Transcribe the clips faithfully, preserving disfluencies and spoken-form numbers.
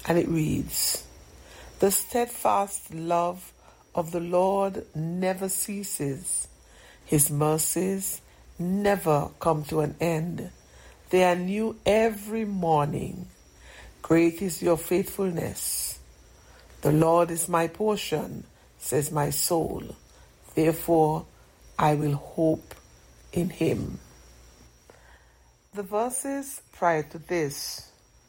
And it reads, "The steadfast love of the Lord never ceases. His mercies never come to an end. They are new every morning. Great is your faithfulness. The Lord is my portion, says my soul. Therefore, I will hope in him." The verses prior to this,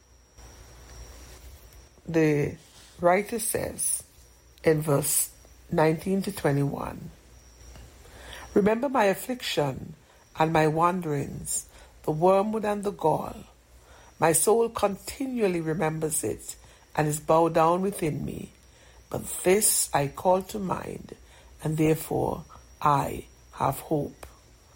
the writer says in verse nineteen to twenty-one, "Remember my affliction and my wanderings, the wormwood and the gall. My soul continually remembers it and is bowed down within me. But this I call to mind, and therefore I have hope."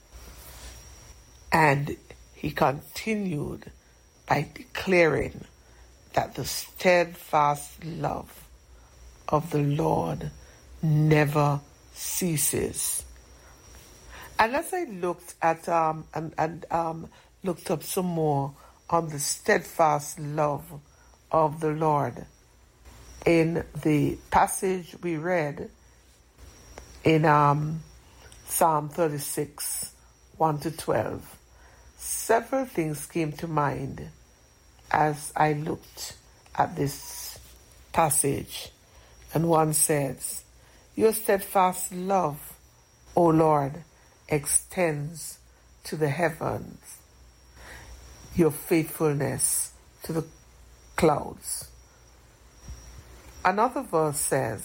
And he continued by declaring that the steadfast love of the Lord never ceases. And as I looked at um and, and um looked up some more on the steadfast love of the Lord in the passage we read in um Psalm thirty-six, one to twelve, several things came to mind as I looked at this passage. And one says, "Your steadfast love, O Lord, extends to the heavens, your faithfulness to the clouds." Another verse says,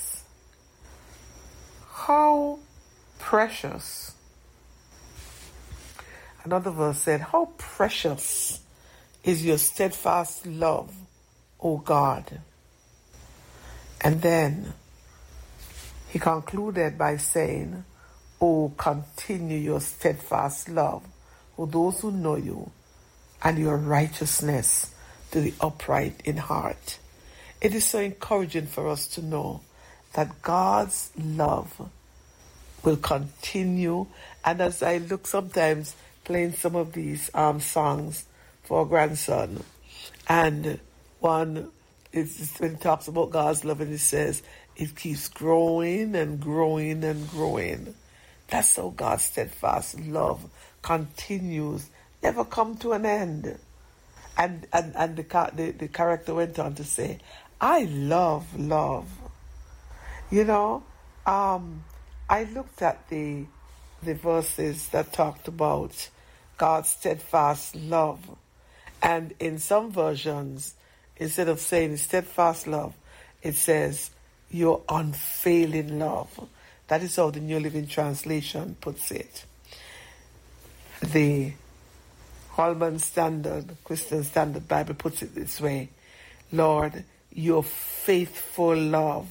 "How precious." Another verse said, "How precious is your steadfast love, O God." And then he concluded by saying, "Oh, continue your steadfast love for those who know you, and your righteousness to the upright in heart." It is so encouraging for us to know that God's love will continue. And as I look sometimes playing some of these um, songs for our grandson, and one is when it talks about God's love, and it says it keeps growing and growing and growing. That's how God's steadfast love continues, never come to an end. And and, and the, the, the character went on to say, "I love love." You know, um, I looked at the the verses that talked about God's steadfast love. And in some versions, instead of saying steadfast love, it says your unfailing love. That is how the New Living Translation puts it. The Holman Standard, Christian Standard Bible puts it this way: "Lord, your faithful love."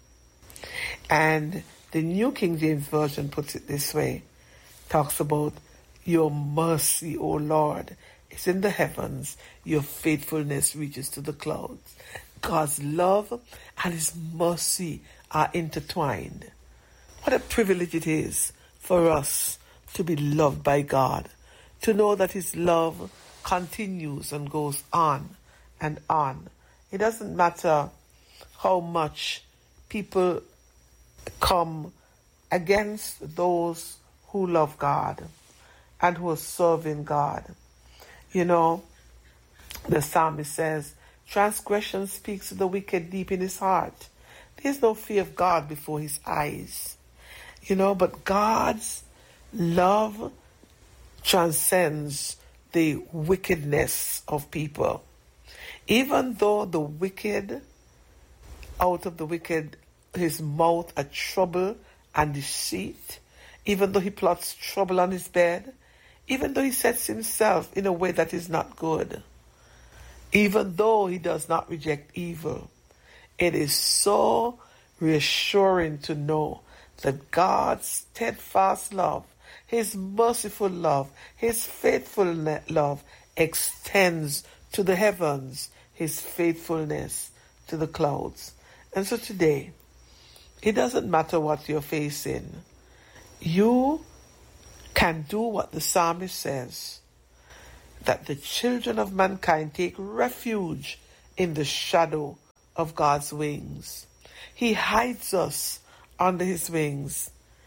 And the New King James Version puts it this way, talks about your mercy, O Lord, is in the heavens, your faithfulness reaches to the clouds. God's love and his mercy are intertwined. What a privilege it is for us to be loved by God, to know that his love continues and goes on and on. It doesn't matter how much people come against those who love God and who are serving God. You know, the psalmist says, "Transgression speaks to the wicked deep in his heart." There's no fear of God before his eyes. You know, but God's love transcends the wickedness of people. Even though the wicked, out of the wicked, his mouth are trouble and deceit, even though he plots trouble on his bed, even though he sets himself in a way that is not good, even though he does not reject evil, it is so reassuring to know that God's steadfast love, his merciful love, his faithful love extends to the heavens, his faithfulness to the clouds. And so today, it doesn't matter what you're facing. You can do what the psalmist says, that the children of mankind take refuge in the shadow of God's wings. He hides us under his wings,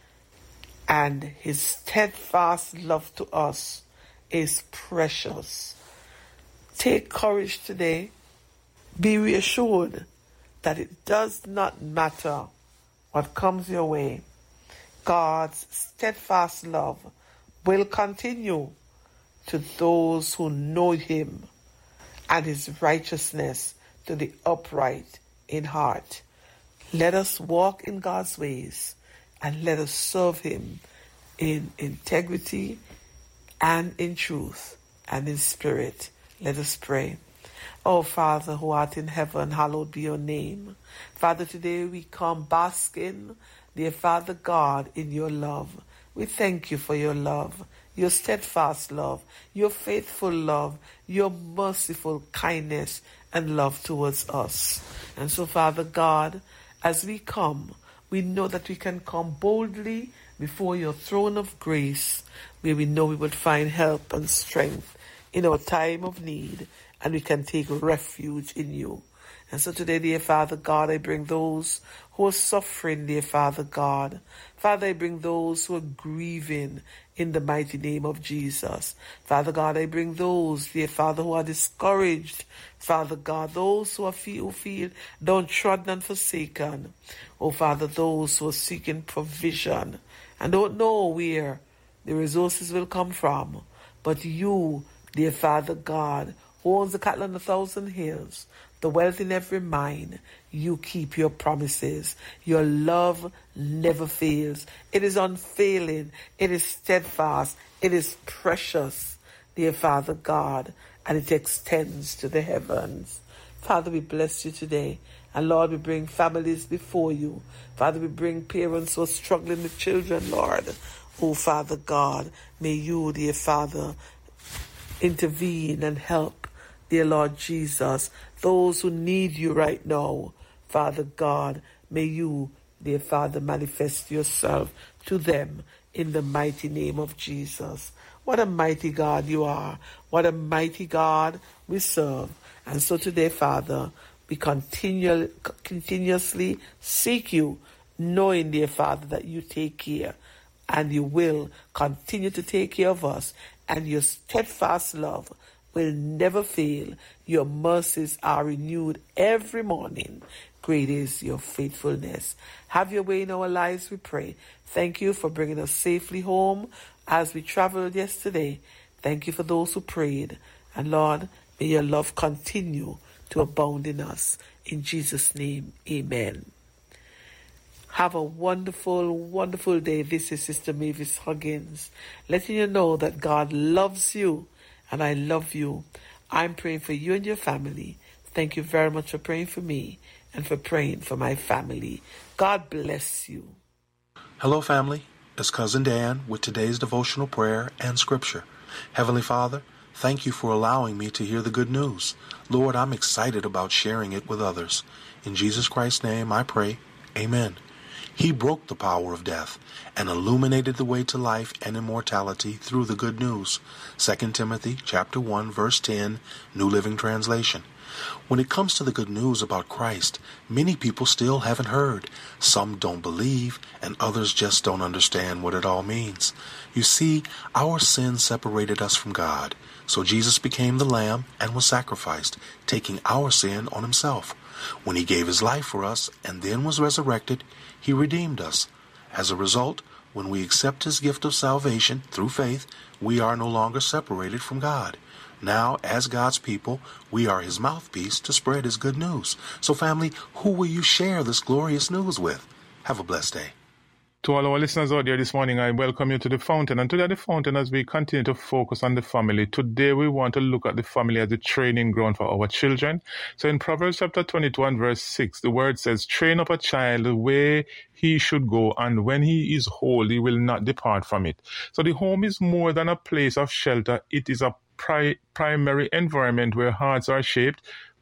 and his steadfast love to us is precious. Take courage today. Be reassured that it does not matter what comes your way. God's steadfast love will continue to those who know him, and his righteousness to the upright in heart. Let us walk in God's ways, and let us serve him in integrity and in truth and in spirit. Let us pray. Oh, Father, who art in heaven, hallowed be your name. Father, today we come basking, dear Father God, in your love. We thank you for your love, your steadfast love, your faithful love, your merciful kindness and love towards us. And so, Father God, as we come, we know that we can come boldly before your throne of grace, where we know we would find help and strength in our time of need, and we can take refuge in you. And so today, dear Father God, I bring those who are suffering, dear Father God. Father, I bring those who are grieving in the mighty name of Jesus. Father God, I bring those, dear Father, who are discouraged. Father God, those who, are feel, who feel downtrodden and forsaken. Oh, Father, those who are seeking provision and don't know where the resources will come from. But you, dear Father God, who owns the cattle on a thousand hills, the wealth in every mine, you keep your promises. Your love never fails. It is unfailing. It is steadfast. It is precious, dear Father God, and it extends to the heavens. Father, we bless you today. And Lord, we bring families before you. Father, we bring parents who are struggling with children, Lord. Oh, Father God, may you, dear Father, intervene and help, dear Lord Jesus, those who need you right now. Father God, may you, dear Father, manifest yourself to them in the mighty name of Jesus. What a mighty God you are. What a mighty God we serve. And so today, Father, we continue, continuously seek you, knowing, dear Father, that you take care, and you will continue to take care of us, and your steadfast love will never fail. Your mercies are renewed every morning. Great is your faithfulness. Have your way in our lives, we pray. Thank you for bringing us safely home as we traveled yesterday. Thank you for those who prayed. And Lord, may your love continue to abound in us. In Jesus' name, amen. Have a wonderful, wonderful day. This is Sister Mavis Huggins, letting you know that God loves you and I love you. I'm praying for you and your family. Thank you very much for praying for me and for praying for my family. God bless you. Hello, family. It's Cousin Dan with today's devotional prayer and scripture. Heavenly Father, thank you for allowing me to hear the good news. Lord, I'm excited about sharing it with others. In Jesus Christ's name I pray. Amen. He broke the power of death and illuminated the way to life and immortality through the good news. Second Timothy chapter one, verse ten, New Living Translation. When it comes to the good news about Christ, many people still haven't heard. Some don't believe, and others just don't understand what it all means. You see, our sin separated us from God, so Jesus became the Lamb and was sacrificed, taking our sin on himself. When he gave his life for us and then was resurrected, he redeemed us. As a result, when we accept his gift of salvation through faith, we are no longer separated from God. Now, as God's people, we are his mouthpiece to spread his good news. So, family, who will you share this glorious news with? Have a blessed day. To all our listeners out there this morning, I welcome you to The Fountain. And today at The Fountain, as we continue to focus on the family, today we want to look at the family as a training ground for our children. So in Proverbs chapter twenty-two and verse six, the word says, "Train up a child the way he should go, and when he is old, he will not depart from it." So the home is more than a place of shelter. It is a pri- primary environment where hearts are shaped,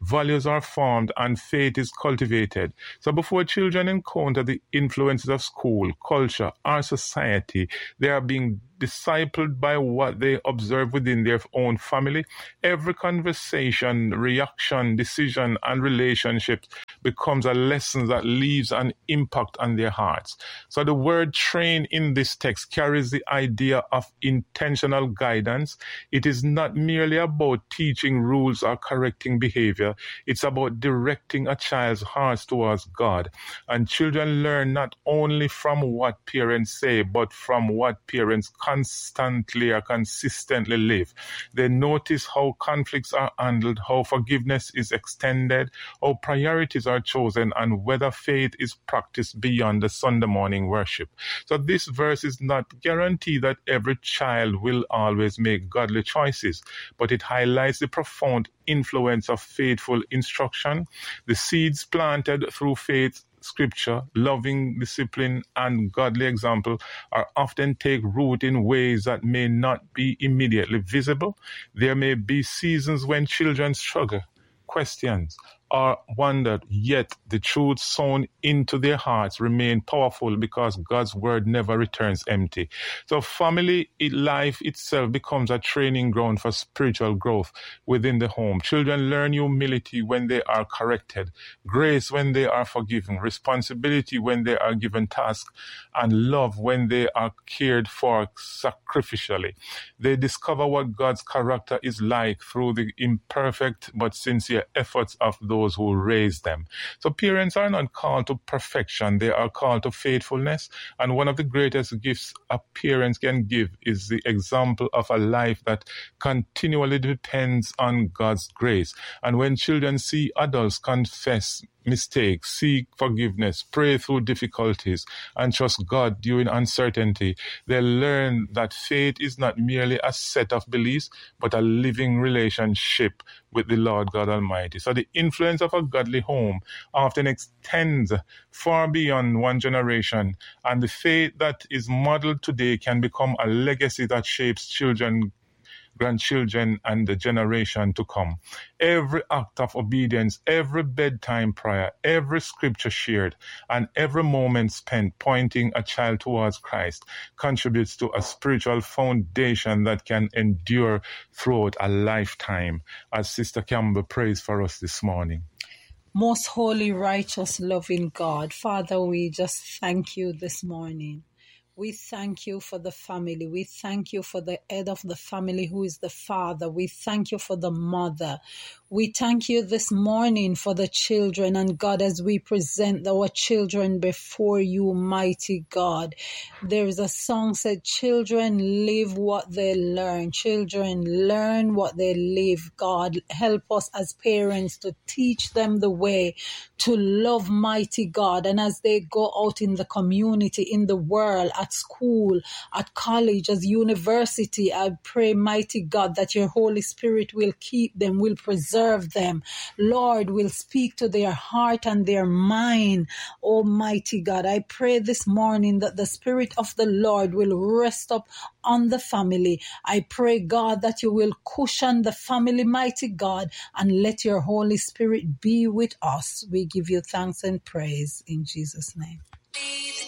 values are formed, and faith is cultivated. So before children encounter the influences of school, culture, our society, they are being discipled by what they observe within their own family. Every conversation, reaction, decision, and relationship becomes a lesson that leaves an impact on their hearts. So the word train in this text carries the idea of intentional guidance. It is not merely about teaching rules or correcting behavior. It's about directing a child's hearts towards God. And children learn not only from what parents say, but from what parents constantly or consistently live. They notice how conflicts are handled, how forgiveness is extended, how priorities are chosen, and whether faith is practiced beyond the Sunday morning worship. So this verse is not guaranteed that every child will always make godly choices, but it highlights the profound influence of faithful instruction. The seeds planted through faith, scripture, loving discipline, and godly example are often take root in ways that may not be immediately visible. There may be seasons when children struggle, questions, or wondered, yet the truth sown into their hearts remain powerful because God's word never returns empty. So family life itself becomes a training ground for spiritual growth within the home. Children learn humility when they are corrected, grace when they are forgiven, responsibility when they are given tasks, and love when they are cared for sacrificially. They discover what God's character is like through the imperfect but sincere efforts of those who raise them. So parents are not called to perfection, they are called to faithfulness. And one of the greatest gifts a parent can give is the example of a life that continually depends on God's grace. And when children see adults confess mistakes, seek forgiveness, pray through difficulties, and trust God during uncertainty, they learn that faith is not merely a set of beliefs, but a living relationship with the Lord God Almighty. So the influence of a godly home often extends far beyond one generation, and the faith that is modeled today can become a legacy that shapes children, grandchildren, and the generation to come. Every act of obedience, every bedtime prayer, every scripture shared, and every moment spent pointing a child towards Christ contributes to a spiritual foundation that can endure throughout a lifetime, as Sister Campbell prays for us this morning. Most holy, righteous, loving God, Father, we just thank you this morning. We thank you for the family. We thank you for the head of the family, who is the father. We thank you for the mother. We thank you this morning for the children. And God, as we present our children before you, mighty God, there is a song said, children live what they learn. Children learn what they live. God, help us as parents to teach them the way to love, mighty God. And as they go out in the community, in the world, at school, at college, as university, I pray, mighty God, that your Holy Spirit will keep them, will preserve them. Lord, will speak to their heart and their mind. Almighty God, I pray this morning that the Spirit of the Lord will rest up on the family. I pray, God, that you will cushion the family, mighty God, and let your Holy Spirit be with us. We give you thanks and praise in Jesus' name.